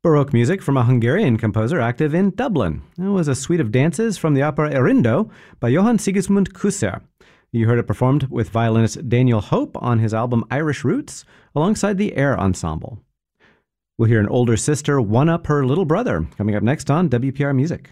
Baroque music from a Hungarian composer active in Dublin. It was a suite of dances from the opera Erindo by Johann Sigismund Kusser. You heard it performed with violinist Daniel Hope on his album Irish Roots, alongside the Air Ensemble. We'll hear an older sister one-up her little brother, coming up next on WPR Music.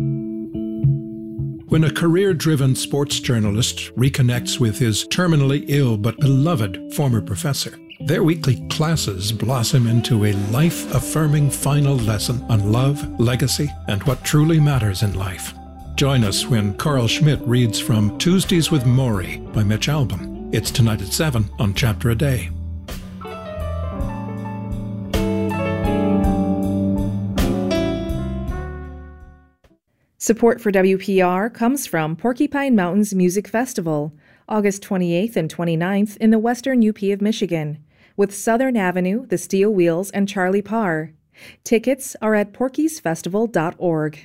When a career-driven sports journalist reconnects with his terminally ill but beloved former professor, their weekly classes blossom into a life-affirming final lesson on love, legacy, and what truly matters in life. Join us when Carl Schmidt reads from Tuesdays with Maury by Mitch Albom. It's tonight at 7 on Chapter a Day. Support for WPR comes from Porcupine Mountains Music Festival, August 28th and 29th in the western UP of Michigan, with Southern Avenue, the Steel Wheels, and Charlie Parr. Tickets are at porkiesfestival.org.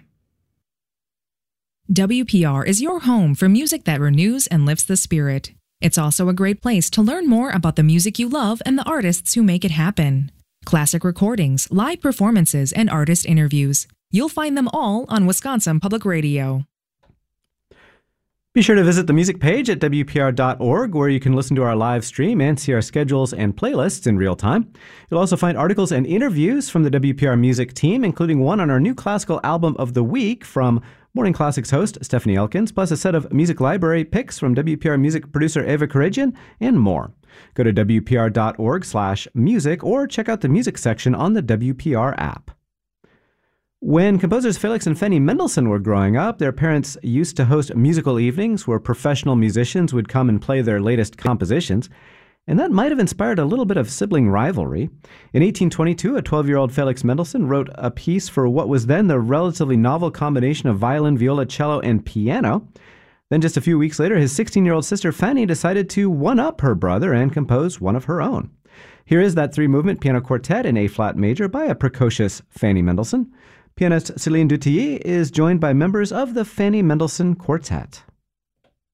WPR is your home for music that renews and lifts the spirit. It's also a great place to learn more about the music you love and the artists who make it happen. Classic recordings, live performances, and artist interviews. You'll find them all on Wisconsin Public Radio. Be sure to visit the music page at WPR.org, where you can listen to our live stream and see our schedules and playlists in real time. You'll also find articles and interviews from the WPR Music team, including one on our new classical album of the week from Morning Classics host Stephanie Elkins, plus a set of music library picks from WPR Music producer Eva Karagian, and more. Go to WPR.org/music or check out the music section on the WPR app. When composers Felix and Fanny Mendelssohn were growing up, their parents used to host musical evenings where professional musicians would come and play their latest compositions, and that might have inspired a little bit of sibling rivalry. In 1822, a 12-year-old Felix Mendelssohn wrote a piece for what was then the relatively novel combination of violin, viola, cello, and piano. Then just a few weeks later, his 16-year-old sister Fanny decided to one-up her brother and compose one of her own. Here is that three-movement piano quartet in A-flat major by a precocious Fanny Mendelssohn. Pianist Céline Dutilleux is joined by members of the Fanny Mendelssohn Quartet.